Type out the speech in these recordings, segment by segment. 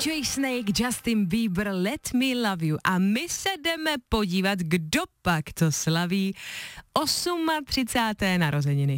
DJ Snake, Justin Bieber, Let Me Love You. A my se jdeme podívat, kdo pak to slaví 38. narozeniny.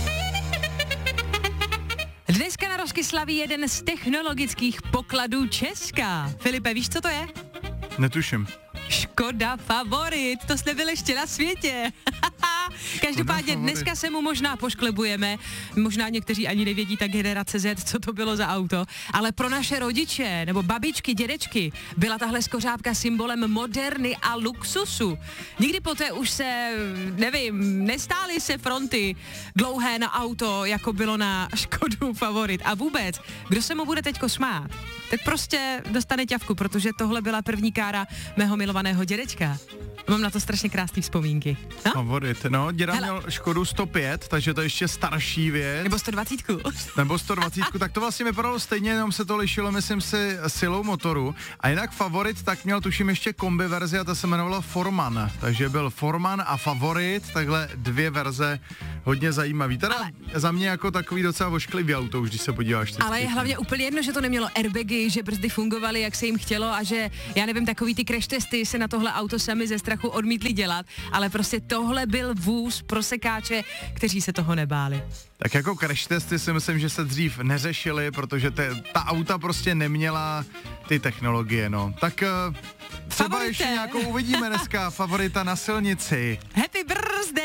Dneska narozky slaví jeden z technologických pokladů Česka. Filipe, víš, co to je? Netuším. Škoda Favorit, to jste byl ještě na světě. Každopádně dneska se mu možná pošklebujeme, možná někteří ani nevědí ta generace Z, co to bylo za auto, ale pro naše rodiče nebo babičky, dědečky byla tahle skořápka symbolem moderny a luxusu. Nikdy poté už se, nevím, nestály se fronty dlouhé na auto, jako bylo na Škodu Favorit. A vůbec, kdo se mu bude teďko smát, tak prostě dostane ťavku, protože tohle byla první kára mého milovaného dědečka. Mám na to strašně krásné vzpomínky. No? Favorit, no, děda měl Škodu 105, takže to je ještě starší věc. Nebo 120. Nebo 120, tak to vlastně vypadalo stejně, jenom se to lišilo, myslím si, silou motoru. A jinak Favorit, tak měl tuším ještě kombi verzi a ta se jmenovala Forman. Takže byl Forman a Favorit, takhle dvě verze, hodně zajímavý. Teda za mě jako takový docela ošklivý auto, už když se podíváš. Ale je hlavně úplně jedno, že to nemělo airbagy, že brzdy fungovaly, jak se jim chtělo a že, já nevím, takový ty crash testy se na tohle auto sami ze strachu odmítli dělat, ale prostě tohle byl vůz pro sekáče, kteří se toho nebáli. Tak jako crash testy si myslím, že se dřív neřešily, protože ta auta prostě neměla ty technologie, no. Tak třeba ještě nějakou uvidíme dneska Favorita na silnici.